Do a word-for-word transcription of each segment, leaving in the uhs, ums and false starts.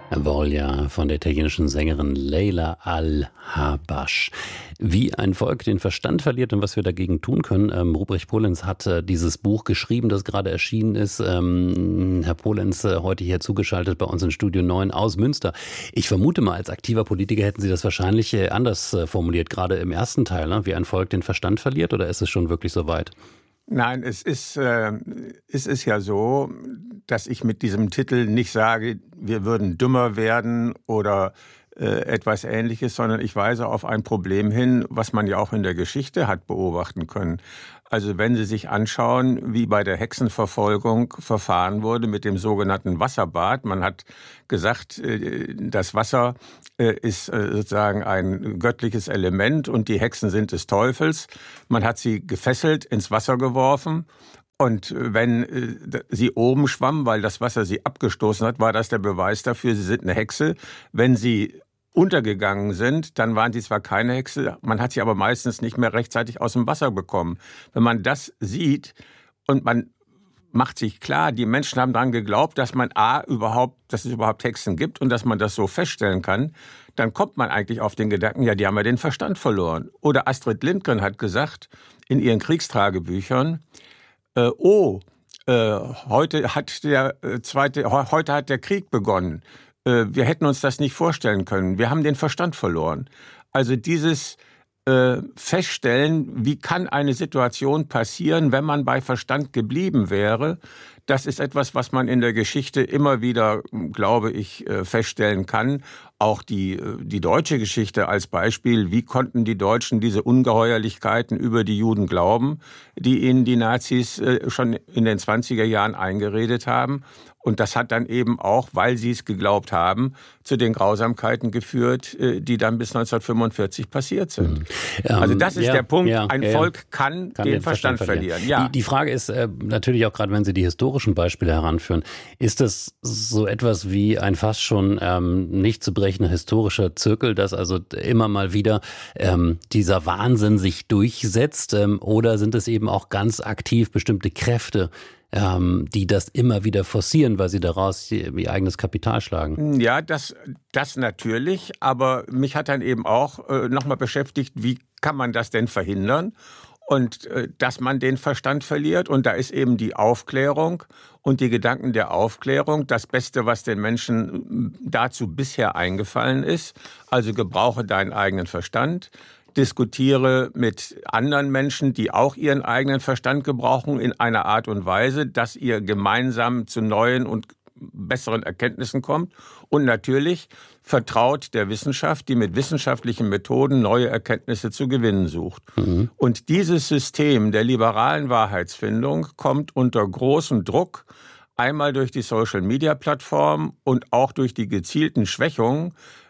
Volja von der italienischen Sängerin Leila Al-Habash. Wie ein Volk den Verstand verliert und was wir dagegen tun können. Ähm, Ruprecht Polenz hat äh, dieses Buch geschrieben, das gerade erschienen ist. Ähm, Herr Polenz, äh, heute hier zugeschaltet bei uns in Studio neun aus Münster. Ich vermute mal, als aktiver Politiker hätten Sie das wahrscheinlich äh, anders äh, formuliert, gerade im ersten Teil, ne? Wie ein Volk den Verstand verliert, oder ist es schon wirklich so weit? Nein, es ist, äh, es ist ja so, dass ich mit diesem Titel nicht sage, wir würden dümmer werden oder äh, etwas Ähnliches, sondern ich weise auf ein Problem hin, was man ja auch in der Geschichte hat beobachten können. Also wenn Sie sich anschauen, wie bei der Hexenverfolgung verfahren wurde mit dem sogenannten Wasserbad. Man hat gesagt, das Wasser ist sozusagen ein göttliches Element und die Hexen sind des Teufels. Man hat sie gefesselt, ins Wasser geworfen. Und wenn sie oben schwammen, weil das Wasser sie abgestoßen hat, war das der Beweis dafür, sie sind eine Hexe. Wenn sie untergegangen sind, dann waren sie zwar keine Hexe, man hat sie aber meistens nicht mehr rechtzeitig aus dem Wasser bekommen. Wenn man das sieht und man macht sich klar, die Menschen haben daran geglaubt, dass man A, überhaupt, dass es überhaupt Hexen gibt und dass man das so feststellen kann, dann kommt man eigentlich auf den Gedanken, ja, die haben ja den Verstand verloren. Oder Astrid Lindgren hat gesagt in ihren Kriegstagebüchern, äh, oh, äh, heute hat der äh, zweite, heute hat der Krieg begonnen. Wir hätten uns das nicht vorstellen können. Wir haben den Verstand verloren. Also dieses äh, Feststellen, wie kann eine Situation passieren, wenn man bei Verstand geblieben wäre, das ist etwas, was man in der Geschichte immer wieder, glaube ich, feststellen kann. Auch die, die deutsche Geschichte als Beispiel. Wie konnten die Deutschen diese Ungeheuerlichkeiten über die Juden glauben, die ihnen die Nazis schon in den zwanziger Jahren eingeredet haben? Und das hat dann eben auch, weil sie es geglaubt haben, zu den Grausamkeiten geführt, die dann bis neunzehnhundertfünfundvierzig passiert sind. Ähm, also das ist ja, der Punkt, ja, ein ja, Volk kann, kann den, den Verstand, Verstand verlieren. verlieren. Ja. Die, die Frage ist äh, natürlich auch gerade, wenn Sie die historischen Beispiele heranführen, ist das so etwas wie ein fast schon ähm, nicht zu brechender historischer Zirkel, dass also immer mal wieder ähm, dieser Wahnsinn sich durchsetzt, ähm, oder sind es eben auch ganz aktiv bestimmte Kräfte, Ähm, die das immer wieder forcieren, weil sie daraus ihr, ihr eigenes Kapital schlagen? Ja, das, das natürlich, aber mich hat dann eben auch äh, nochmal beschäftigt, wie kann man das denn verhindern? Und äh, dass man den Verstand verliert, und da ist eben die Aufklärung und die Gedanken der Aufklärung das Beste, was den Menschen dazu bisher eingefallen ist. Also gebrauche deinen eigenen Verstand. Diskutiere mit anderen Menschen, die auch ihren eigenen Verstand gebrauchen, in einer Art und Weise, dass ihr gemeinsam zu neuen und besseren Erkenntnissen kommt. Und natürlich vertraut der Wissenschaft, die mit wissenschaftlichen Methoden neue Erkenntnisse zu gewinnen sucht. Mhm. Und dieses System der liberalen Wahrheitsfindung kommt unter großem Druck, einmal durch die Social-Media-Plattform und auch durch die gezielten Schwächungen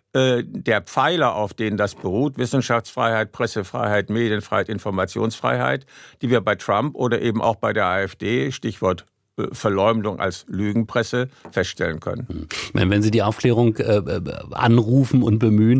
der Pfeiler, auf denen das beruht, Wissenschaftsfreiheit, Pressefreiheit, Medienfreiheit, Informationsfreiheit, die wir bei Trump oder eben auch bei der AfD, Stichwort Verleumdung als Lügenpresse, feststellen können. Wenn Sie die Aufklärung äh, anrufen und bemühen,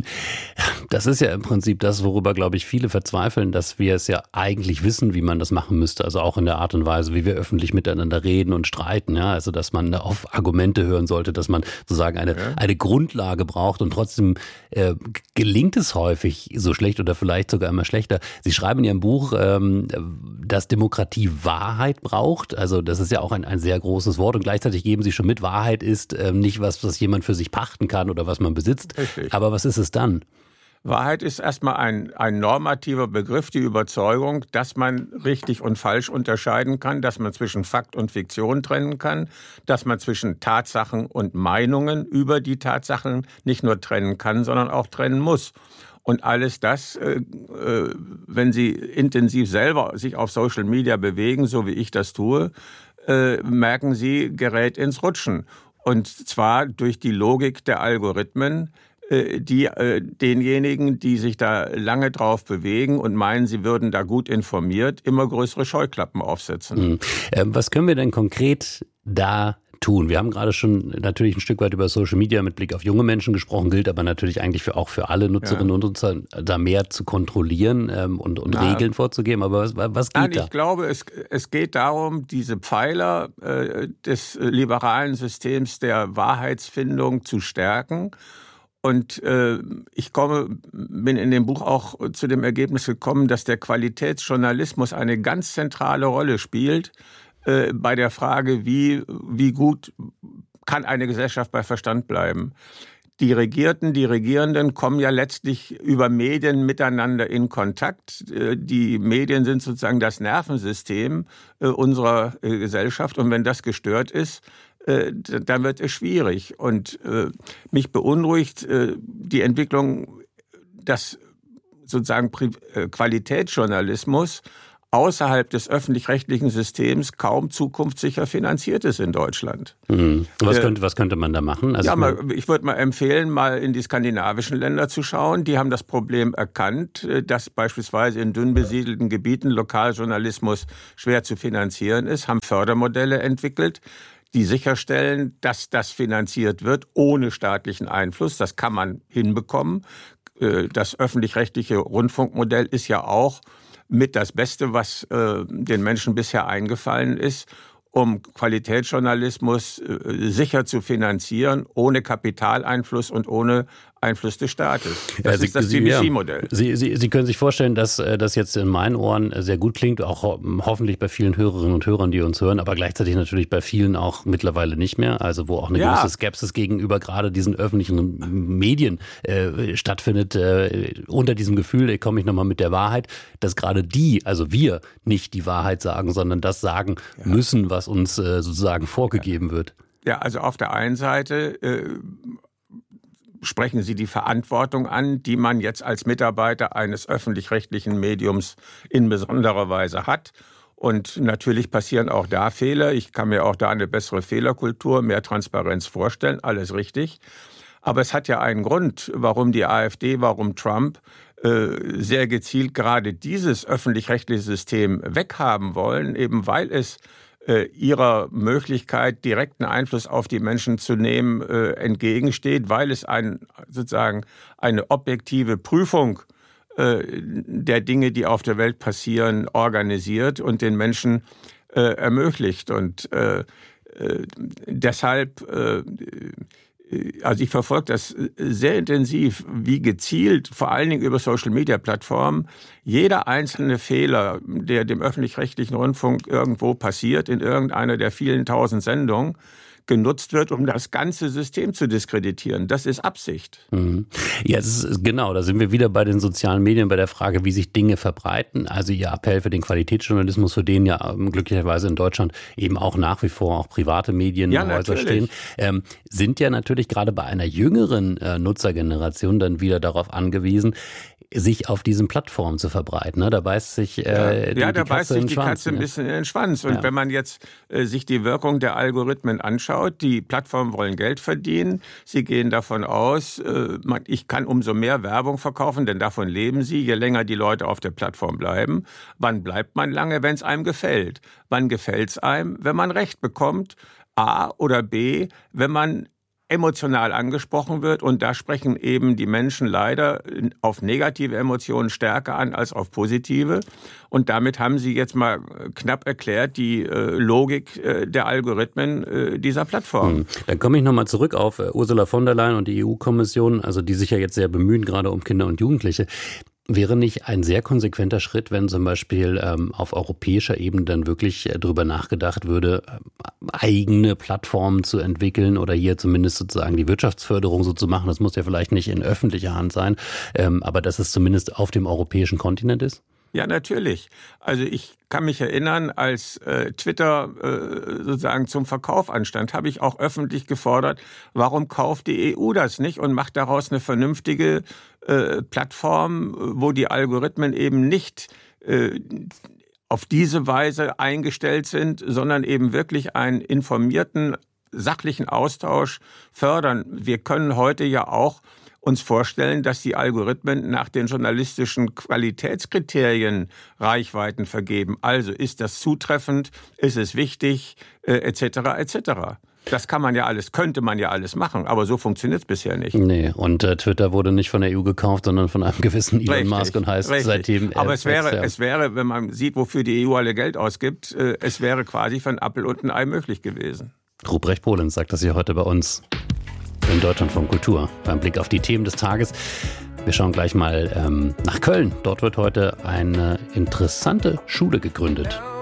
das ist ja im Prinzip das, worüber, glaube ich, viele verzweifeln, dass wir es ja eigentlich wissen, wie man das machen müsste. Also auch in der Art und Weise, wie wir öffentlich miteinander reden und streiten. Ja? Also dass man auf Argumente hören sollte, dass man sozusagen eine, ja. eine Grundlage braucht, und trotzdem äh, gelingt es häufig so schlecht oder vielleicht sogar immer schlechter. Sie schreiben in Ihrem Buch, ähm, dass Demokratie Wahrheit braucht. Also das ist ja auch ein ein sehr großes Wort, und gleichzeitig geben Sie schon mit, Wahrheit ist äh, nicht was, was jemand für sich pachten kann oder was man besitzt. Richtig. Aber was ist es dann? Wahrheit ist erstmal ein, ein normativer Begriff, die Überzeugung, dass man richtig und falsch unterscheiden kann, dass man zwischen Fakt und Fiktion trennen kann, dass man zwischen Tatsachen und Meinungen über die Tatsachen nicht nur trennen kann, sondern auch trennen muss. Und alles das, äh, äh, wenn Sie intensiv selber sich auf Social Media bewegen, so wie ich das tue, äh, merken Sie, gerät ins Rutschen. Und zwar durch die Logik der Algorithmen, äh, die äh, denjenigen, die sich da lange drauf bewegen und meinen, sie würden da gut informiert, immer größere Scheuklappen aufsetzen. Mhm. Äh, was können wir denn konkret da tun? Wir haben gerade schon natürlich ein Stück weit über Social Media mit Blick auf junge Menschen gesprochen, gilt aber natürlich eigentlich für, auch für alle Nutzerinnen ja. und Nutzer, da mehr zu kontrollieren ähm, und, und Regeln vorzugeben. Aber was, was geht Nein, da? Ich glaube, es, es geht darum, diese Pfeiler äh, des liberalen Systems der Wahrheitsfindung zu stärken. Und äh, ich komme, bin in dem Buch auch zu dem Ergebnis gekommen, dass der Qualitätsjournalismus eine ganz zentrale Rolle spielt äh, bei der Frage, wie, wie gut kann eine Gesellschaft bei Verstand bleiben. Die Regierten, die Regierenden kommen ja letztlich über Medien miteinander in Kontakt. Die Medien sind sozusagen das Nervensystem unserer Gesellschaft. Und wenn das gestört ist, dann wird es schwierig. Und mich beunruhigt die Entwicklung, dass sozusagen Qualitätsjournalismus außerhalb des öffentlich-rechtlichen Systems kaum zukunftssicher finanziert ist in Deutschland. Mhm. Was, könnte, was könnte man da machen? Also ja, mal, ich würde mal empfehlen, mal in die skandinavischen Länder zu schauen. Die haben das Problem erkannt, dass beispielsweise in dünn besiedelten Gebieten Lokaljournalismus schwer zu finanzieren ist, haben Fördermodelle entwickelt, die sicherstellen, dass das finanziert wird ohne staatlichen Einfluss. Das kann man hinbekommen. Das öffentlich-rechtliche Rundfunkmodell ist ja auch mit das Beste, was äh, den Menschen bisher eingefallen ist, um Qualitätsjournalismus äh, sicher zu finanzieren, ohne Kapitaleinfluss und ohne Einfluss des Staates. Das ja, Sie, ist das B B C-Modell. Ja. Sie, Sie, Sie können sich vorstellen, dass das jetzt in meinen Ohren sehr gut klingt, auch ho- hoffentlich bei vielen Hörerinnen und Hörern, die uns hören, aber gleichzeitig natürlich bei vielen auch mittlerweile nicht mehr, also wo auch eine ja. gewisse Skepsis gegenüber gerade diesen öffentlichen Medien äh, stattfindet, äh, unter diesem Gefühl, da komme ich nochmal mit der Wahrheit, dass gerade die, also wir, nicht die Wahrheit sagen, sondern das sagen ja. müssen, was uns äh, sozusagen vorgegeben ja. wird. Ja, also auf der einen Seite äh, sprechen Sie die Verantwortung an, die man jetzt als Mitarbeiter eines öffentlich-rechtlichen Mediums in besonderer Weise hat. Und natürlich passieren auch da Fehler. Ich kann mir auch da eine bessere Fehlerkultur, mehr Transparenz vorstellen. Alles richtig. Aber es hat ja einen Grund, warum die AfD, warum Trump äh, sehr gezielt gerade dieses öffentlich-rechtliche System weghaben wollen, eben weil es ihrer Möglichkeit, direkten Einfluss auf die Menschen zu nehmen, äh, entgegensteht, weil es ein, sozusagen eine objektive Prüfung äh, der Dinge, die auf der Welt passieren, organisiert und den Menschen äh, ermöglicht. Und äh, äh, deshalb, äh, also ich verfolge das sehr intensiv, wie gezielt, vor allen Dingen über Social-Media-Plattformen, jeder einzelne Fehler, der dem öffentlich-rechtlichen Rundfunk irgendwo passiert, in irgendeiner der vielen tausend Sendungen, genutzt wird, um das ganze System zu diskreditieren. Das ist Absicht. Mhm. Ja, das ist, genau, da sind wir wieder bei den sozialen Medien, bei der Frage, wie sich Dinge verbreiten. Also Ihr Appell für den Qualitätsjournalismus, für den ja glücklicherweise in Deutschland eben auch nach wie vor auch private Medienhäuser ja, stehen, ähm, sind ja natürlich gerade bei einer jüngeren äh, Nutzergeneration dann wieder darauf angewiesen, sich auf diesen Plattformen zu verbreiten. Ne? Da beißt sich äh, ja, die, ja, da die beißt Katze sich in den die Schwanz, Katze ein ne? bisschen in den Schwanz. Und ja. wenn man jetzt äh, sich die Wirkung der Algorithmen anschaut, die Plattformen wollen Geld verdienen. Sie gehen davon aus, äh, man, ich kann umso mehr Werbung verkaufen, denn davon leben sie, je länger die Leute auf der Plattform bleiben. Wann bleibt man lange? Wenn es einem gefällt. Wann gefällt es einem? Wenn man Recht bekommt, A oder B, wenn man emotional angesprochen wird, und da sprechen eben die Menschen leider auf negative Emotionen stärker an als auf positive. Und damit haben Sie jetzt mal knapp erklärt die äh, Logik äh, der Algorithmen äh, dieser Plattform. Hm. Dann komme ich nochmal zurück auf äh, Ursula von der Leyen und die E U-Kommission, also die sich ja jetzt sehr bemühen, gerade um Kinder und Jugendliche. Wäre nicht ein sehr konsequenter Schritt, wenn zum Beispiel ähm, auf europäischer Ebene dann wirklich äh, darüber nachgedacht würde, äh, eigene Plattformen zu entwickeln oder hier zumindest sozusagen die Wirtschaftsförderung so zu machen? Das muss ja vielleicht nicht in öffentlicher Hand sein, ähm, aber dass es zumindest auf dem europäischen Kontinent ist? Ja, natürlich. Also ich kann mich erinnern, als äh, Twitter äh, sozusagen zum Verkauf anstand, habe ich auch öffentlich gefordert, warum kauft die E U das nicht und macht daraus eine vernünftige äh, Plattform, wo die Algorithmen eben nicht äh, auf diese Weise eingestellt sind, sondern eben wirklich einen informierten, sachlichen Austausch fördern. Wir können heute ja auch uns vorstellen, dass die Algorithmen nach den journalistischen Qualitätskriterien Reichweiten vergeben. Also ist das zutreffend, ist es wichtig, äh, et cetera et cetera. Das kann man ja alles, könnte man ja alles machen, aber so funktioniert es bisher nicht. Nee, und äh, Twitter wurde nicht von der E U gekauft, sondern von einem gewissen Elon richtig, Musk und heißt richtig. seitdem... Aber es wäre, es wäre, wenn man sieht, wofür die E U alle Geld ausgibt, äh, es wäre quasi für einen Appel und ein Ei möglich gewesen. Ruprecht Polenz sagt das hier heute bei uns im Deutschlandfunk Kultur beim Blick auf die Themen des Tages. Wir schauen gleich mal ähm, nach Köln. Dort wird heute eine interessante Schule gegründet.